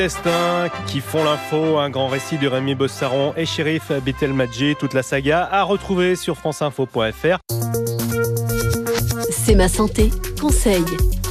Destin qui font l'info, un grand récit de Rémi Bossaron et Chérif Betelmadji, toute la saga à retrouver sur franceinfo.fr. C'est ma santé, conseil.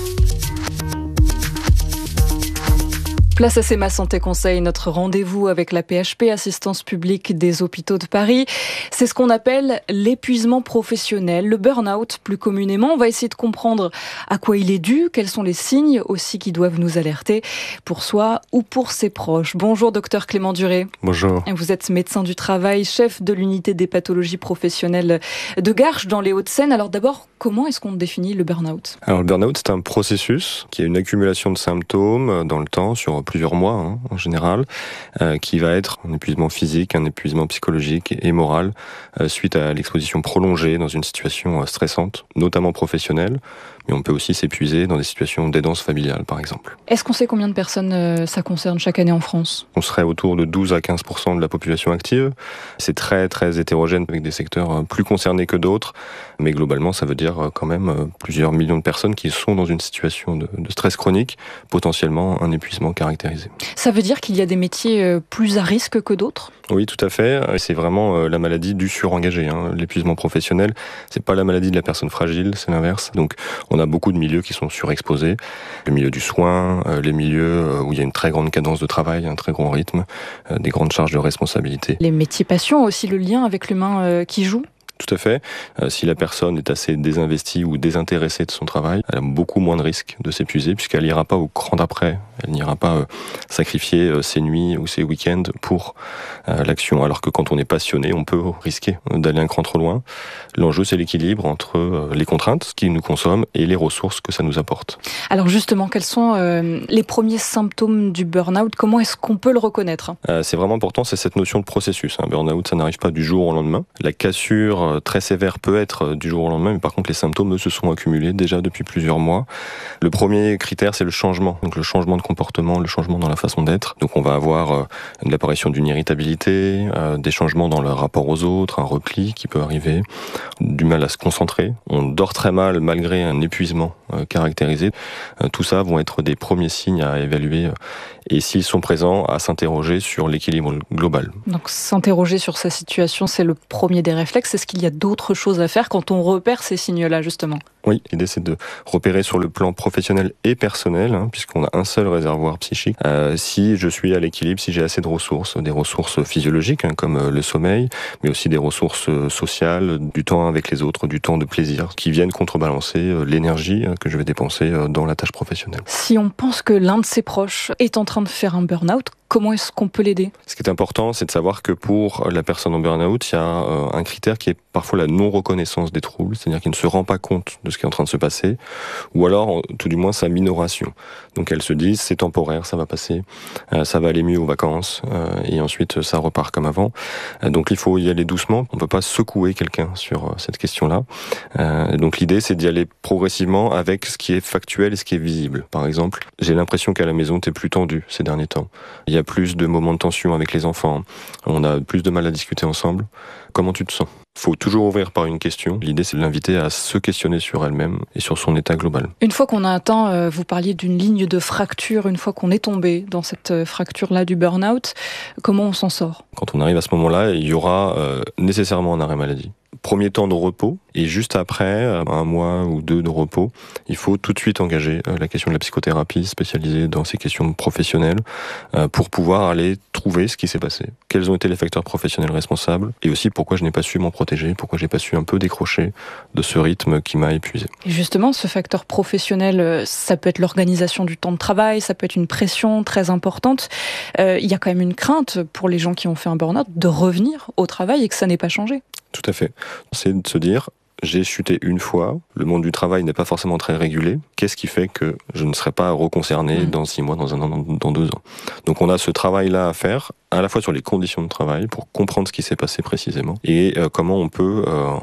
Place à C'est ma santé conseil, notre rendez-vous avec la PHP, Assistance publique des hôpitaux de Paris. C'est ce qu'on appelle l'épuisement professionnel, le burn-out plus communément. On va essayer de comprendre à quoi il est dû, quels sont les signes aussi qui doivent nous alerter pour soi ou pour ses proches. Bonjour docteur Clément Duré. Bonjour. Vous êtes médecin du travail, chef de l'unité des pathologies professionnelles de Garches dans les Hauts-de-Seine. Alors d'abord, comment est-ce qu'on définit le burn-out ? Alors le burn-out, c'est un processus qui est une accumulation de symptômes dans le temps, sur plusieurs mois en général, qui va être un épuisement physique, un épuisement psychologique et moral suite à l'exposition prolongée dans une situation stressante, notamment professionnelle, mais on peut aussi s'épuiser dans des situations d'aidance familiale par exemple. Est-ce qu'on sait combien de personnes ça concerne chaque année en France ? On serait autour de 12 à 15% de la population active. C'est très très hétérogène avec des secteurs plus concernés que d'autres, mais globalement ça veut dire quand même plusieurs millions de personnes qui sont dans une situation de stress chronique, potentiellement un épuisement caractérisé. Ça veut dire qu'il y a des métiers plus à risque que d'autres ? Oui, tout à fait. C'est vraiment la maladie du surengagé. L'épuisement professionnel, c'est pas la maladie de la personne fragile, c'est l'inverse. Donc, on a beaucoup de milieux qui sont surexposés. Le milieu du soin, les milieux où il y a une très grande cadence de travail, un très grand rythme, des grandes charges de responsabilité. Les métiers passion ont aussi le lien avec l'humain qui joue ? Tout à fait. Si la personne est assez désinvestie ou désintéressée de son travail, elle a beaucoup moins de risques de s'épuiser puisqu'elle n'ira pas au cran d'après. Elle n'ira pas sacrifier ses nuits ou ses week-ends pour l'action. Alors que quand on est passionné, on peut risquer d'aller un cran trop loin. L'enjeu, c'est l'équilibre entre les contraintes qui nous consomment et les ressources que ça nous apporte. Alors justement, quels sont les premiers symptômes du burn-out ? Comment est-ce qu'on peut le reconnaître ? C'est vraiment important, c'est cette notion de processus. Un burn-out, ça n'arrive pas du jour au lendemain. La cassure très sévère peut être du jour au lendemain, mais par contre les symptômes se sont accumulés déjà depuis plusieurs mois. Le premier critère, c'est le changement. Donc le changement de comportement, le changement dans la façon d'être. Donc on va avoir l'apparition d'une irritabilité, des changements dans le rapport aux autres, un repli qui peut arriver, du mal à se concentrer. On dort très mal malgré un épuisement caractérisé. Tout ça vont être des premiers signes à évaluer et s'ils sont présents, à s'interroger sur l'équilibre global. Donc s'interroger sur sa situation, c'est le premier des réflexes. Est-ce qu'il y a d'autres choses à faire quand on repère ces signes-là, justement ? Oui, l'idée c'est de repérer sur le plan professionnel et personnel, puisqu'on a un seul réservoir psychique, si je suis à l'équilibre, si j'ai assez de ressources, des ressources physiologiques comme le sommeil, mais aussi des ressources sociales, du temps avec les autres, du temps de plaisir, qui viennent contrebalancer l'énergie que je vais dépenser dans la tâche professionnelle. Si on pense que l'un de ses proches est en train de faire un burn-out, comment est-ce qu'on peut l'aider ? Ce qui est important, c'est de savoir que pour la personne en burn-out, il y a un critère qui est parfois la non-reconnaissance des troubles, c'est-à-dire qu'il ne se rend pas compte de ce qui est en train de se passer, ou alors, tout du moins, sa minoration. Donc elle se dit, c'est temporaire, ça va passer, ça va aller mieux aux vacances, et ensuite ça repart comme avant. Donc il faut y aller doucement, on ne peut pas secouer quelqu'un sur cette question-là. Donc l'idée, c'est d'y aller progressivement avec ce qui est factuel et ce qui est visible. Par exemple, j'ai l'impression qu'à la maison, t'es plus tendu ces derniers temps. Il y a plus de moments de tension avec les enfants, on a plus de mal à discuter ensemble. Comment tu te sens ? Il faut toujours ouvrir par une question. L'idée, c'est de l'inviter à se questionner sur elle-même et sur son état global. Une fois qu'on a atteint, vous parliez d'une ligne de fracture, une fois qu'on est tombé dans cette fracture-là du burn-out, comment on s'en sort ? Quand on arrive à ce moment-là, il y aura nécessairement un arrêt maladie. Premier temps de repos, et juste après, 1 mois ou 2 de repos, il faut tout de suite engager la question de la psychothérapie spécialisée dans ces questions professionnelles pour pouvoir aller trouver ce qui s'est passé. Quels ont été les facteurs professionnels responsables, et aussi pourquoi je n'ai pas su m'en protéger, pourquoi j'ai pas su un peu décrocher de ce rythme qui m'a épuisé. Et justement, ce facteur professionnel, ça peut être l'organisation du temps de travail, ça peut être une pression très importante. Il y a quand même une crainte pour les gens qui ont fait un burn-out de revenir au travail et que ça n'ait pas changé. Tout à fait. C'est de se dire, j'ai chuté une fois, le monde du travail n'est pas forcément très régulé, qu'est-ce qui fait que je ne serai pas reconcerné dans 6 mois, dans 1 an, dans 2 ans ? Donc on a ce travail-là à faire, à la fois sur les conditions de travail, pour comprendre ce qui s'est passé précisément, et comment on peut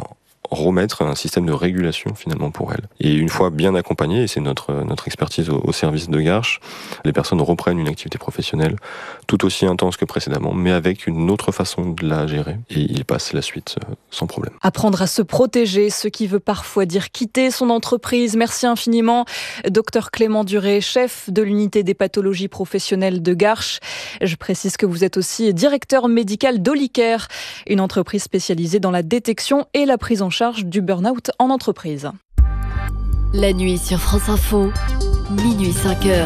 remettre un système de régulation finalement pour elles. Et une fois bien accompagnées, et c'est notre expertise au service de Garches, les personnes reprennent une activité professionnelle tout aussi intense que précédemment, mais avec une autre façon de la gérer, et ils passent la suite sans problème. Apprendre à se protéger, ce qui veut parfois dire quitter son entreprise. Merci infiniment, Dr Clément Duré, chef de l'unité des pathologies professionnelles de Garches. Je précise que vous êtes aussi directeur médical d'Olicare, une entreprise spécialisée dans la détection et la prise en charge du burn-out en entreprise. La nuit sur France Info, minuit 5h.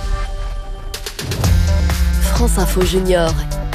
France Info Junior.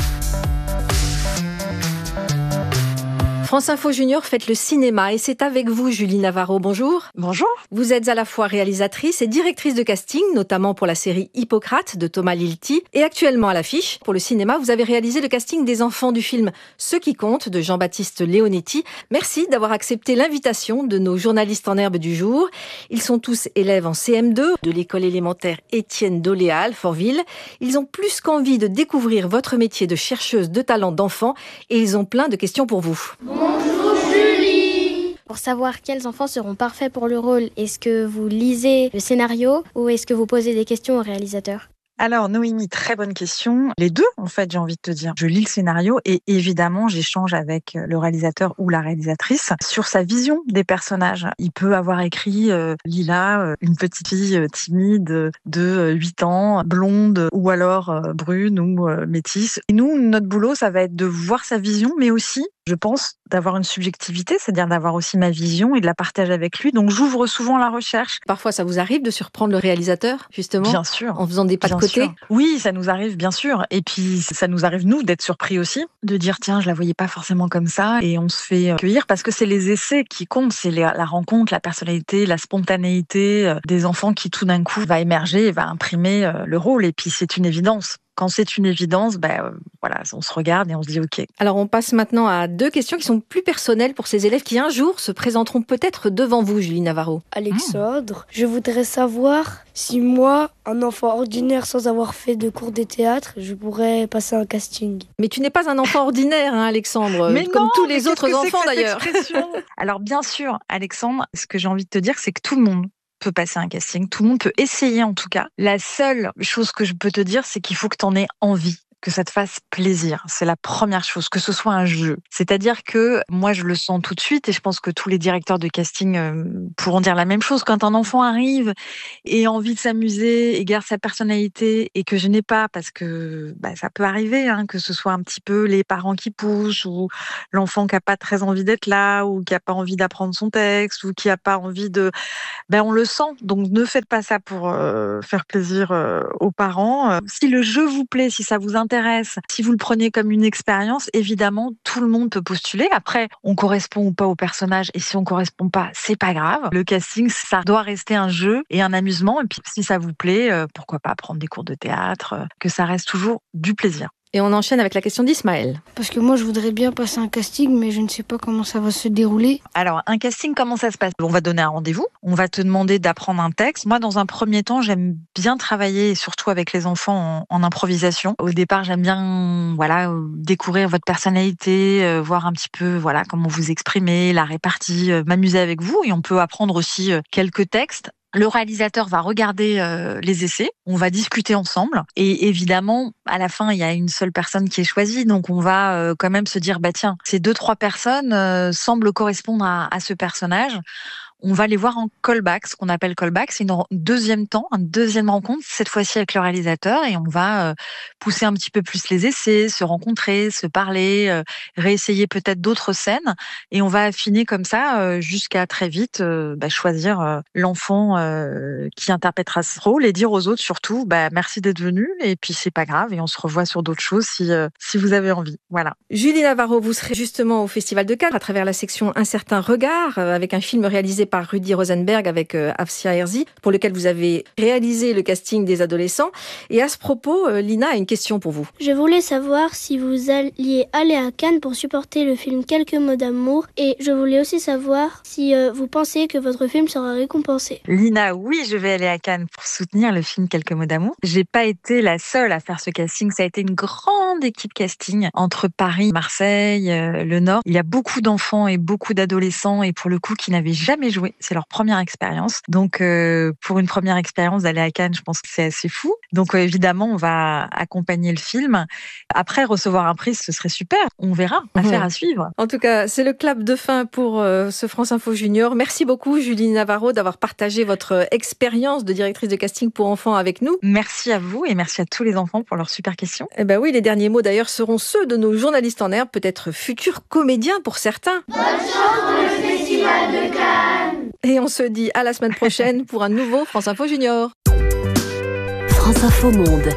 France Info Junior fête le cinéma et c'est avec vous, Julie Navarro. Bonjour. Bonjour. Vous êtes à la fois réalisatrice et directrice de casting, notamment pour la série Hippocrate de Thomas Lilti. Et actuellement à l'affiche, pour le cinéma, vous avez réalisé le casting des enfants du film Ce qui compte de Jean-Baptiste Leonetti. Merci d'avoir accepté l'invitation de nos journalistes en herbe du jour. Ils sont tous élèves en CM2 de l'école élémentaire Étienne Doléa à Alfortville. Ils ont plus qu'envie de découvrir votre métier de chercheuse de talent d'enfants et ils ont plein de questions pour vous. Bonjour Julie. Pour savoir quels enfants seront parfaits pour le rôle, est-ce que vous lisez le scénario ou est-ce que vous posez des questions au réalisateur ? Alors Noémie, très bonne question. Les deux, en fait, j'ai envie de te dire. Je lis le scénario et évidemment, j'échange avec le réalisateur ou la réalisatrice sur sa vision des personnages. Il peut avoir écrit Lila, une petite fille timide de 8 ans, blonde ou alors brune ou métisse. Et nous, notre boulot, ça va être de voir sa vision, mais aussi, je pense, d'avoir une subjectivité, c'est-à-dire d'avoir aussi ma vision et de la partager avec lui. Donc j'ouvre souvent la recherche. Parfois, ça vous arrive de surprendre le réalisateur, justement, bien sûr, en faisant des pas de côté. Oui, ça nous arrive, bien sûr. Et puis, ça nous arrive, nous, d'être surpris aussi, de dire, tiens, je la voyais pas forcément comme ça. Et on se fait accueillir parce que c'est les essais qui comptent. C'est la rencontre, la personnalité, la spontanéité des enfants qui, tout d'un coup, va émerger et va imprimer le rôle. Et puis, c'est une évidence. Quand c'est une évidence, voilà, on se regarde et on se dit OK. Alors, on passe maintenant à deux questions qui sont plus personnelles pour ces élèves qui, un jour, se présenteront peut-être devant vous, Julie Navarro. Alexandre, je voudrais savoir si moi, un enfant ordinaire sans avoir fait de cours de théâtre, je pourrais passer un casting. Mais tu n'es pas un enfant ordinaire, hein, Alexandre, mais comme non, tous les autres enfants d'ailleurs. Alors, bien sûr, Alexandre, ce que j'ai envie de te dire, c'est que tout le monde peut passer un casting, tout le monde peut essayer en tout cas. La seule chose que je peux te dire, c'est qu'il faut que tu en aies envie, que ça te fasse plaisir. C'est la première chose, que ce soit un jeu. C'est-à-dire que moi, je le sens tout de suite et je pense que tous les directeurs de casting pourront dire la même chose. Quand un enfant arrive et a envie de s'amuser et garde sa personnalité et que je n'ai pas, parce que ça peut arriver, hein, que ce soit un petit peu les parents qui poussent ou l'enfant qui n'a pas très envie d'être là ou qui n'a pas envie d'apprendre son texte ou qui n'a pas envie de... on le sent. Donc, ne faites pas ça pour faire plaisir aux parents. Si le jeu vous plaît, si ça vous intéresse, si vous le prenez comme une expérience, évidemment, tout le monde peut postuler. Après, on correspond ou pas au personnage. Et si on correspond pas, c'est pas grave. Le casting, ça doit rester un jeu et un amusement. Et puis, si ça vous plaît, pourquoi pas prendre des cours de théâtre, que ça reste toujours du plaisir. Et on enchaîne avec la question d'Ismaël. Parce que moi, je voudrais bien passer un casting, mais je ne sais pas comment ça va se dérouler. Alors, un casting, comment ça se passe ? On va donner un rendez-vous. On va te demander d'apprendre un texte. Moi, dans un premier temps, j'aime bien travailler, surtout avec les enfants, en improvisation. Au départ, j'aime bien découvrir votre personnalité, voir un petit peu comment vous exprimez, la répartie, m'amuser avec vous. Et on peut apprendre aussi quelques textes. Le réalisateur va regarder les essais, on va discuter ensemble et évidemment, à la fin, il y a une seule personne qui est choisie, donc on va quand même se dire, tiens, ces 2-3 personnes semblent correspondre à ce personnage. On va les voir en callback, ce qu'on appelle callback, c'est une deuxième rencontre, cette fois-ci avec le réalisateur, et on va pousser un petit peu plus les essais, se rencontrer, se parler, réessayer peut-être d'autres scènes, et on va affiner comme ça jusqu'à très vite choisir l'enfant qui interprétera ce rôle et dire aux autres surtout merci d'être venu, et puis c'est pas grave, et on se revoit sur d'autres choses si vous avez envie. Voilà. Julie Navarro, vous serez justement au Festival de Cannes à travers la section Un certain regard, avec un film réalisé par Rudy Rosenberg avec Afsia Herzi, pour lequel vous avez réalisé le casting des adolescents. Et à ce propos, Lina a une question pour vous. Je voulais savoir si vous alliez aller à Cannes pour supporter le film Quelques mots d'amour, et je voulais aussi savoir si vous pensez que votre film sera récompensé. Lina, oui, je vais aller à Cannes pour soutenir le film Quelques mots d'amour. J'ai pas été la seule à faire ce casting, ça a été une grande équipe casting entre Paris, Marseille, le Nord. Il y a beaucoup d'enfants et beaucoup d'adolescents et pour le coup qui n'avaient jamais joué, c'est leur première expérience. Donc pour une première expérience d'aller à Cannes, je pense que c'est assez fou. Donc évidemment, on va accompagner le film. Après, recevoir un prix, ce serait super. On verra, affaire à suivre. En tout cas, c'est le clap de fin pour ce France Info Junior. Merci beaucoup Julie Navarro d'avoir partagé votre expérience de directrice de casting pour enfants avec nous. Merci à vous et merci à tous les enfants pour leurs super questions. Eh ben oui, les derniers mots d'ailleurs seront ceux de nos journalistes en herbe, peut-être futurs comédiens pour certains. Bonne chance pour le Festival de Cannes. Et on se dit à la semaine prochaine pour un nouveau France Info Junior. France Info Monde.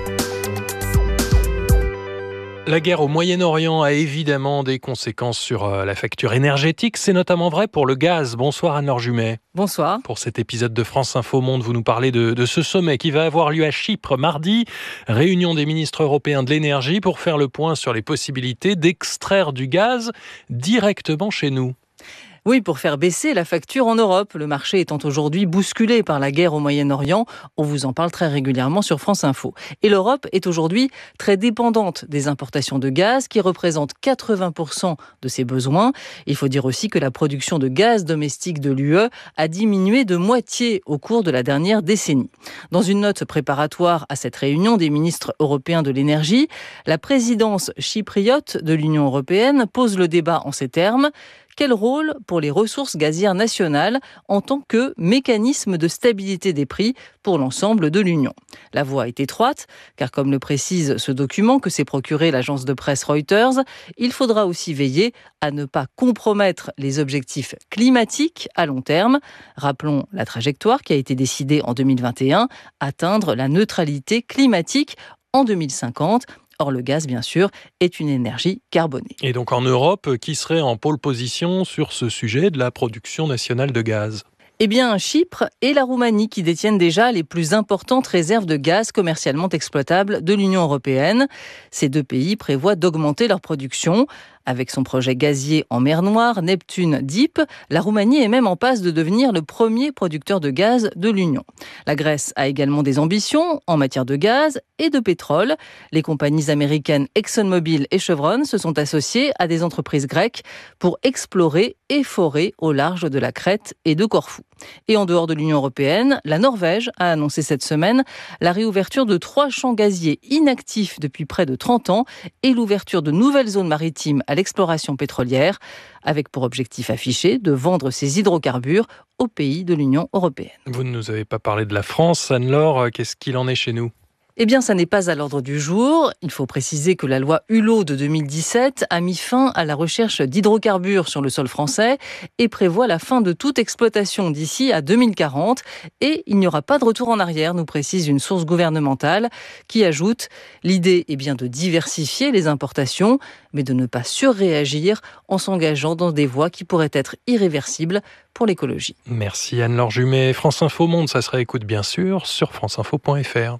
La guerre au Moyen-Orient a évidemment des conséquences sur la facture énergétique. C'est notamment vrai pour le gaz. Bonsoir Anne-Laure Jumet. Bonsoir. Pour cet épisode de France Info Monde, vous nous parlez de ce sommet qui va avoir lieu à Chypre mardi. Réunion des ministres européens de l'énergie pour faire le point sur les possibilités d'extraire du gaz directement chez nous. Oui, pour faire baisser la facture en Europe. Le marché étant aujourd'hui bousculé par la guerre au Moyen-Orient, on vous en parle très régulièrement sur France Info. Et l'Europe est aujourd'hui très dépendante des importations de gaz qui représentent 80% de ses besoins. Il faut dire aussi que la production de gaz domestique de l'UE a diminué de moitié au cours de la dernière décennie. Dans une note préparatoire à cette réunion des ministres européens de l'énergie, la présidence chypriote de l'Union européenne pose le débat en ces termes. Quel rôle pour les ressources gazières nationales en tant que mécanisme de stabilité des prix pour l'ensemble de l'Union? La voie est étroite, car comme le précise ce document que s'est procuré l'agence de presse Reuters, il faudra aussi veiller à ne pas compromettre les objectifs climatiques à long terme. Rappelons la trajectoire qui a été décidée en 2021, atteindre la neutralité climatique en 2050. Or, le gaz, bien sûr, est une énergie carbonée. Et donc en Europe, qui serait en pôle position sur ce sujet de la production nationale de gaz ? Eh bien, Chypre et la Roumanie qui détiennent déjà les plus importantes réserves de gaz commercialement exploitables de l'Union européenne. Ces deux pays prévoient d'augmenter leur production. Avec son projet gazier en mer Noire, Neptune Deep, la Roumanie est même en passe de devenir le premier producteur de gaz de l'Union. La Grèce a également des ambitions en matière de gaz et de pétrole. Les compagnies américaines ExxonMobil et Chevron se sont associées à des entreprises grecques pour explorer et forer au large de la Crète et de Corfou. Et en dehors de l'Union européenne, la Norvège a annoncé cette semaine la réouverture de 3 champs gaziers inactifs depuis près de 30 ans et l'ouverture de nouvelles zones maritimes à l'exploration pétrolière, avec pour objectif affiché de vendre ces hydrocarbures aux pays de l'Union européenne. Vous ne nous avez pas parlé de la France, Anne-Laure. Qu'est-ce qu'il en est chez nous ? Eh bien, ça n'est pas à l'ordre du jour. Il faut préciser que la loi Hulot de 2017 a mis fin à la recherche d'hydrocarbures sur le sol français et prévoit la fin de toute exploitation d'ici à 2040. Et il n'y aura pas de retour en arrière, nous précise une source gouvernementale qui ajoute « L'idée est bien de diversifier les importations, mais de ne pas surréagir en s'engageant dans des voies qui pourraient être irréversibles pour l'écologie. » Merci Anne-Laure Jumet. France Info Monde, ça se réécoute bien sûr sur franceinfo.fr.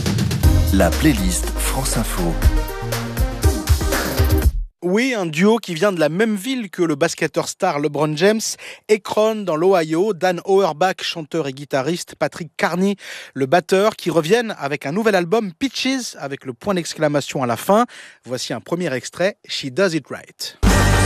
La playlist France Info. Oui, un duo qui vient de la même ville que le basketteur star LeBron James, Akron dans l'Ohio, Dan Auerbach, chanteur et guitariste, Patrick Carney, le batteur, qui reviennent avec un nouvel album Peaches avec le point d'exclamation à la fin. Voici un premier extrait, She Does It Right.